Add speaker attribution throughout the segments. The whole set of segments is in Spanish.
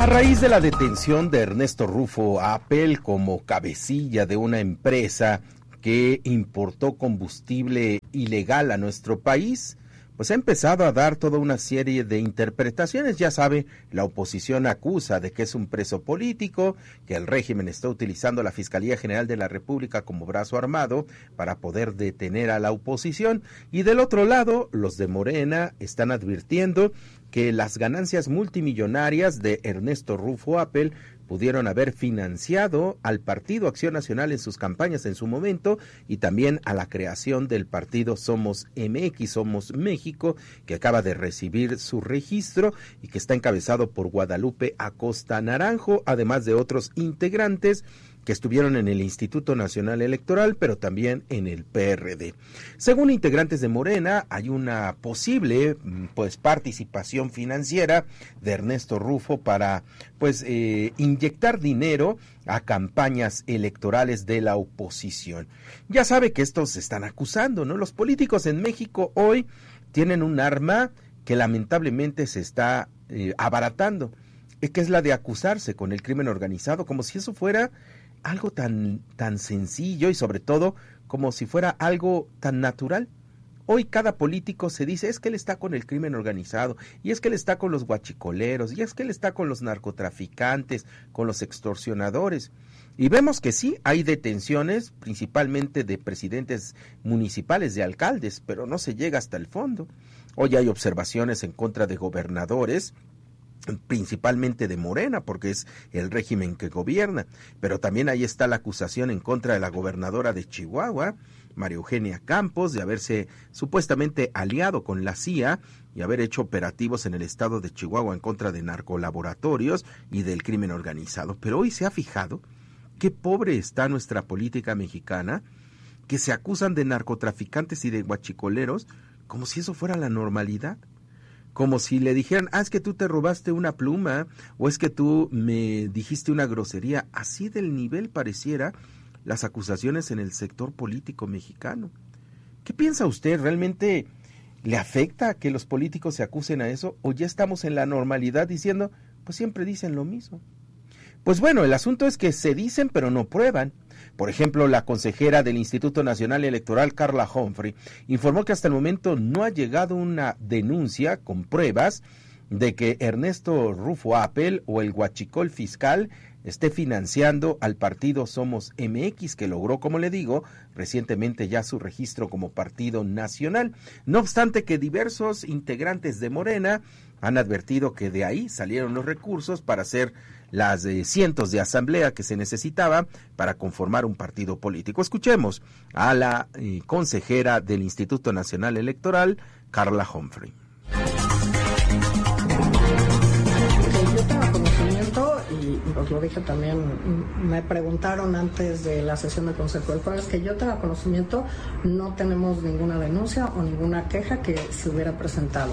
Speaker 1: A raíz de la detención de Ernesto Rufo Apel como cabecilla de una empresa que importó combustible ilegal a nuestro país, pues ha empezado a dar toda una serie de interpretaciones. Ya sabe, la oposición acusa de que es un preso político, que el régimen está utilizando la Fiscalía General de la República como brazo armado para poder detener a la oposición. Y del otro lado, los de Morena están advirtiendo que las ganancias multimillonarias de Ernesto Rufo Apel pudieron haber financiado al Partido Acción Nacional en sus campañas en su momento y también a la creación del partido Somos MX, Somos México, que acaba de recibir su registro y que está encabezado por Guadalupe Acosta Naranjo, además de otros integrantes que estuvieron en el Instituto Nacional Electoral, pero también en el PRD. Según integrantes de Morena, hay una posible participación financiera de Ernesto Rufo para inyectar dinero a campañas electorales de la oposición. Ya sabe que estos se están acusando, ¿no? Los políticos en México hoy tienen un arma que lamentablemente se está abaratando, que es la de acusarse con el crimen organizado, como si eso fuera algo tan sencillo y sobre todo como si fuera algo tan natural. Hoy cada político se dice, es que él está con el crimen organizado, y es que él está con los guachicoleros, y es que él está con los narcotraficantes, con los extorsionadores. Y vemos que sí, hay detenciones, principalmente de presidentes municipales, de alcaldes, pero no se llega hasta el fondo. Hoy hay observaciones en contra de gobernadores, principalmente de Morena, porque es el régimen que gobierna, pero también ahí está la acusación en contra de la gobernadora de Chihuahua, María Eugenia Campos, de haberse supuestamente aliado con la CIA y haber hecho operativos en el estado de Chihuahua en contra de narcolaboratorios y del crimen organizado. Pero hoy se ha fijado qué pobre está nuestra política mexicana, que se acusan de narcotraficantes y de guachicoleros como si eso fuera la normalidad. Como si le dijeran, es que tú te robaste una pluma, o es que tú me dijiste una grosería. Así del nivel pareciera las acusaciones en el sector político mexicano. ¿Qué piensa usted? ¿Realmente le afecta que los políticos se acusen a eso? ¿O ya estamos en la normalidad diciendo, pues siempre dicen lo mismo? Pues bueno, el asunto es que se dicen pero no prueban. Por ejemplo, la consejera del Instituto Nacional Electoral, Carla Humphrey, informó que hasta el momento no ha llegado una denuncia con pruebas de que Ernesto Rufo Apel o el huachicol fiscal esté financiando al partido Somos MX, que logró, como le digo, recientemente ya su registro como partido nacional. No obstante que diversos integrantes de Morena han advertido que de ahí salieron los recursos para hacer las cientos de asamblea que se necesitaba para conformar un partido político. Escuchemos a la consejera del Instituto Nacional Electoral, Carla Humphrey.
Speaker 2: Yo tengo conocimiento, y os lo dije también, me preguntaron antes de la sesión del Consejo del Jueves, que yo tenga conocimiento, no tenemos ninguna denuncia o ninguna queja que se hubiera presentado.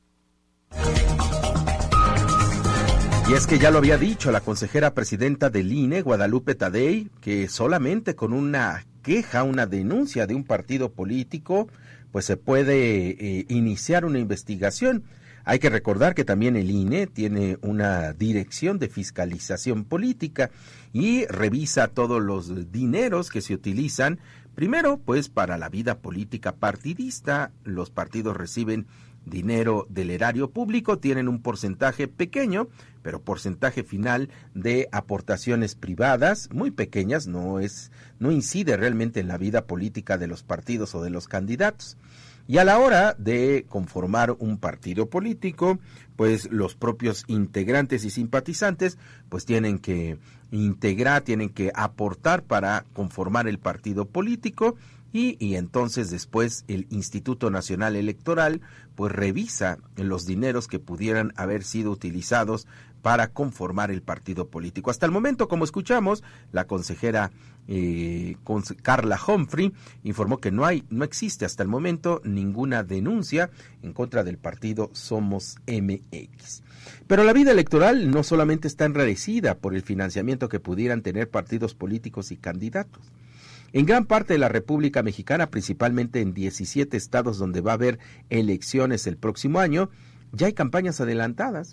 Speaker 1: Y es que ya lo había dicho la consejera presidenta del INE, Guadalupe Tadei, que solamente con una queja, una denuncia de un partido político, pues se puede iniciar una investigación. Hay que recordar que también el INE tiene una dirección de fiscalización política y revisa todos los dineros que se utilizan, primero pues para la vida política partidista. Los partidos reciben dinero del erario público, tienen un porcentaje pequeño, pero porcentaje final de aportaciones privadas, muy pequeñas, no incide realmente en la vida política de los partidos o de los candidatos. Y a la hora de conformar un partido político, pues los propios integrantes y simpatizantes pues tienen que integrar, tienen que aportar para conformar el partido político. Y entonces después el Instituto Nacional Electoral pues revisa los dineros que pudieran haber sido utilizados para conformar el partido político. Hasta el momento, como escuchamos, la consejera Carla Humphrey informó que no existe hasta el momento ninguna denuncia en contra del partido Somos MX. Pero la vida electoral no solamente está enrarecida por el financiamiento que pudieran tener partidos políticos y candidatos. En gran parte de la República Mexicana, principalmente en 17 estados donde va a haber elecciones el próximo año, ya hay campañas adelantadas.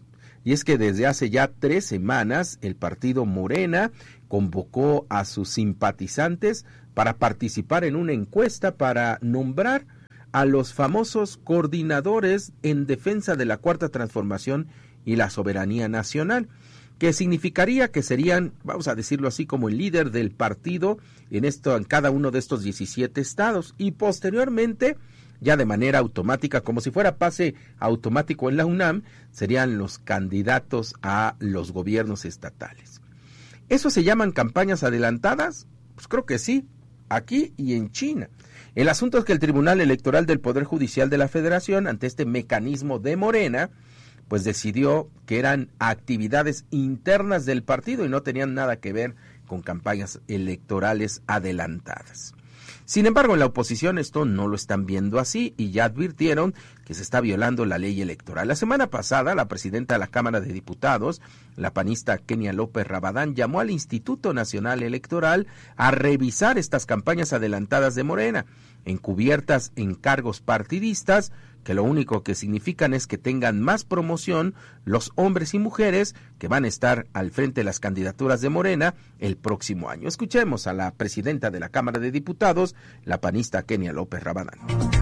Speaker 1: y es que desde hace ya 3 semanas el partido Morena convocó a sus simpatizantes para participar en una encuesta para nombrar a los famosos coordinadores en defensa de la Cuarta Transformación y la soberanía nacional, que significaría que serían, vamos a decirlo así, como el líder del partido en cada uno de estos 17 estados, y posteriormente, ya de manera automática, como si fuera pase automático en la UNAM, serían los candidatos a los gobiernos estatales. ¿Eso se llaman campañas adelantadas? Pues creo que sí, aquí y en China. El asunto es que el Tribunal Electoral del Poder Judicial de la Federación, ante este mecanismo de Morena, pues decidió que eran actividades internas del partido y no tenían nada que ver con campañas electorales adelantadas. Sin embargo, en la oposición esto no lo están viendo así y ya advirtieron que se está violando la ley electoral. La semana pasada, la presidenta de la Cámara de Diputados, la panista Kenia López Rabadán, llamó al Instituto Nacional Electoral a revisar estas campañas adelantadas de Morena, encubiertas en cargos partidistas, que lo único que significan es que tengan más promoción los hombres y mujeres que van a estar al frente de las candidaturas de Morena el próximo año. Escuchemos a la presidenta de la Cámara de Diputados, la panista Kenia López Rabadán.